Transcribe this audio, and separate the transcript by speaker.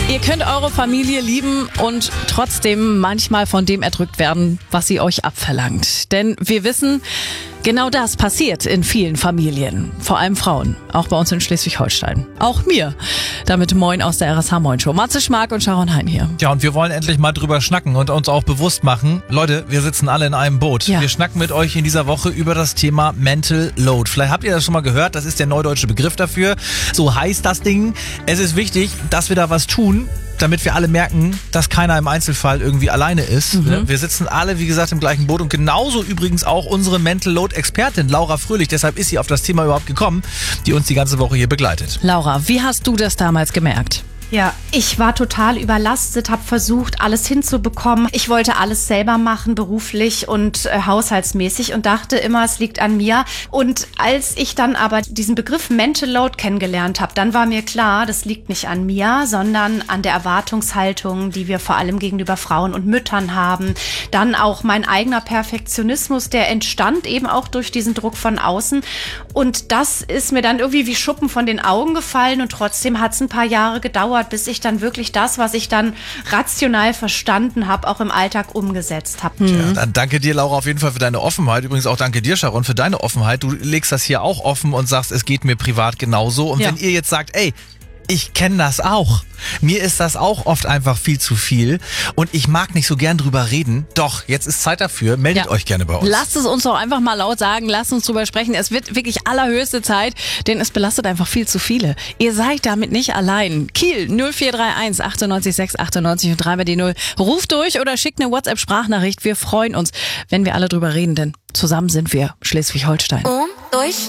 Speaker 1: Ihr könnt eure Familie lieben und trotzdem manchmal von dem erdrückt werden, was sie euch abverlangt. Denn wir wissen, genau das passiert in vielen Familien. Vor allem Frauen. Auch bei uns in Schleswig-Holstein. Auch mir. Damit moin aus der RSH Moin Show. Matze Schmark und Sharon Hein hier.
Speaker 2: Ja, und wir wollen endlich mal drüber schnacken und uns auch bewusst machen. Leute, wir sitzen alle in einem Boot.
Speaker 1: Ja.
Speaker 2: Wir schnacken mit euch in dieser Woche über das Thema Mental Load. Vielleicht habt ihr das schon mal gehört. Das ist der neudeutsche Begriff dafür. So heißt das Ding. Es ist wichtig, dass wir da was tun, damit wir alle merken, dass keiner im Einzelfall irgendwie alleine ist. Wir sitzen alle, wie gesagt, im gleichen Boot und genauso übrigens auch unsere Mental Load Expertin Laura Fröhlich. Deshalb ist sie auf das Thema überhaupt gekommen, die uns die ganze Woche hier begleitet.
Speaker 1: Laura, wie hast du das damals gemerkt?
Speaker 3: Ja, ich war total überlastet, habe versucht, alles hinzubekommen. Ich wollte alles selber machen, beruflich und haushaltsmäßig und dachte immer, es liegt an mir. Und als ich dann aber diesen Begriff Mental Load kennengelernt habe, dann war mir klar, das liegt nicht an mir, sondern an der Erwartungshaltung, die wir vor allem gegenüber Frauen und Müttern haben. Dann auch mein eigener Perfektionismus, der entstand eben auch durch diesen Druck von außen. Und das ist mir dann irgendwie wie Schuppen von den Augen gefallen und trotzdem hat es ein paar Jahre gedauert, bis ich dann wirklich das, was ich dann rational verstanden habe, auch im Alltag umgesetzt habe.
Speaker 2: Ja, dann danke dir, Laura, auf jeden Fall für deine Offenheit. Übrigens auch danke dir, Sharon, für deine Offenheit. Du legst das hier auch offen und sagst, es geht mir privat genauso. Und wenn ihr jetzt sagt, ey, ich kenne das auch. Mir ist das auch oft einfach viel zu viel und ich mag nicht so gern drüber reden. Doch, jetzt ist Zeit dafür. Meldet euch gerne bei uns.
Speaker 1: Lasst es uns doch einfach mal laut sagen, lasst uns drüber sprechen. Es wird wirklich allerhöchste Zeit, denn es belastet einfach viel zu viele. Ihr seid damit nicht allein. Kiel 0431 98 6 98 und 3 bei die 0. Ruft durch oder schickt eine WhatsApp-Sprachnachricht. Wir freuen uns, wenn wir alle drüber reden, denn zusammen sind wir Schleswig-Holstein.
Speaker 4: Durch